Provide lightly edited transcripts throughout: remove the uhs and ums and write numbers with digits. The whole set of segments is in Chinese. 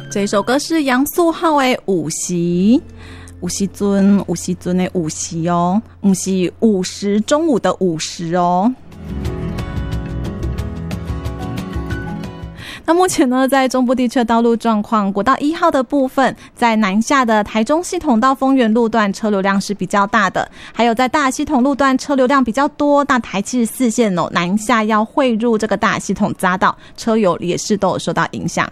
这首歌是杨素浩的有时，有时阵的有时哦，不是午时中午的午时哦。那目前呢，在中部地区的道路状况，国道1号的部分，在南下的台中系统到丰原路段车流量是比较大的，还有在大系统路段车流量比较多，那台74线哦，南下要汇入这个大系统匝道，车友也是都有受到影响。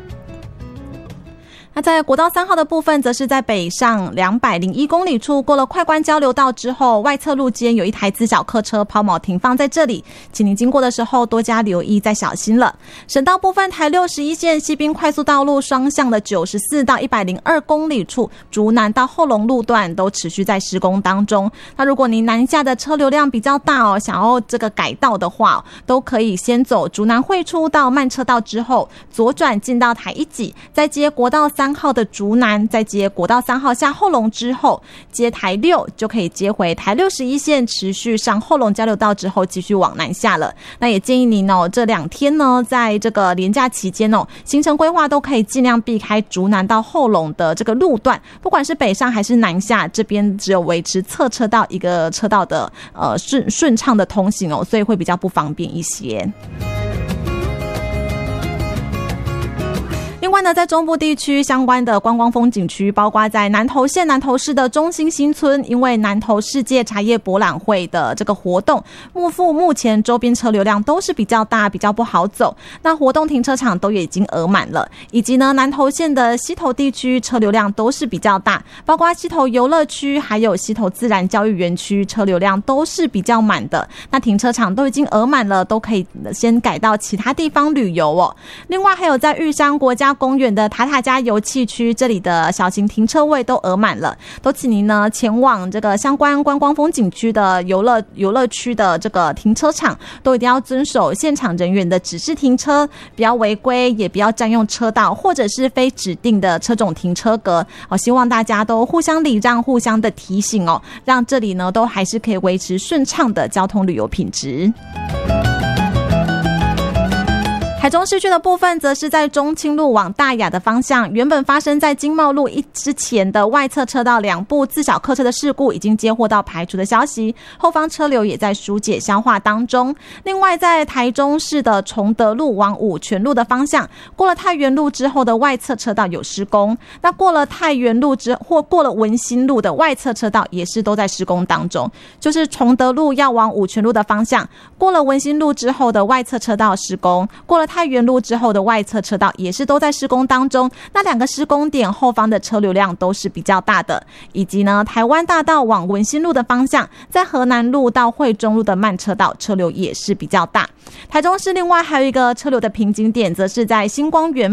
那在国道3号的部分，则是在北上201公里处，过了快关交流道之后，外侧路肩有一台自小客车抛锚停放在这里，请您经过的时候多加留意，再小心了。省道部分，台61线西滨快速道路双向的94到102公里处，竹南到后龙路段都持续在施工当中。那如果您南下的车流量比较大哦，想要这个改道的话，都可以先走竹南汇出到慢车道之后，左转进到台1级，再接国道3号的竹南，再接国道3号下后龙之后，接台6就可以接回台61线，持续上后龙交流道之后继续往南下了。那也建议您哦，这2天呢，在这个连假期间哦，行程规划都可以尽量避开竹南到后龙的这个路段，不管是北上还是南下，这边只有维持侧车道一个车道的顺畅的通行哦，所以会比较不方便一些。另外呢，在中部地区相关的观光风景区，包括在南投县南投市的中心新村，因为南投世界茶叶博览会的这个活动，目前周边车流量都是比较大，比较不好走。那活动停车场都已经额满了，以及呢南投县的溪头地区车流量都是比较大，包括溪头游乐区还有溪头自然教育园区车流量都是比较满的。那停车场都已经额满了，都可以先改到其他地方旅游哦。另外还有在玉山国家公园的塔塔加油气区，这里的小型停车位都额满了，都请您呢前往这个相关观光风景区的游乐区的这个停车场，都一定要遵守现场人员的指示停车，不要违规，也不要占用车道或者是非指定的车种停车格。希望大家都互相礼让，互相的提醒哦，让这里呢都还是可以维持顺畅的交通旅游品质。台中市区的部分则是在中清路往大雅的方向，原本发生在经贸路之前的外侧车道2部自小客车的事故已经接获到排除的消息，后方车流也在疏解消化当中。另外在台中市的崇德路往五权路的方向，过了太原路之后的外侧车道有施工，那过了太原路或过了文心路的外侧车道也是都在施工当中，就是崇德路要往五权路的方向，过了文心路之后的外侧车道施工，过了太原路之后的外侧车道也是都在施工当中，那2个施工点后方的车流量都是比较大的。以及呢台湾大道往文心路的方向，在河南路到惠中路的慢车道车流也是比较大。台中市另外还有一个车流的瓶颈点，则是在新光园